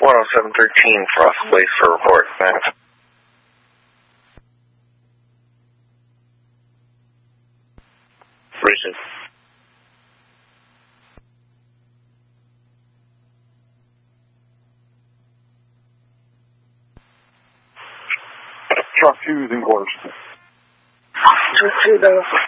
10713 Frost Place for report. Thanks. Richard. Truck 2 is in course. Truck 2, though.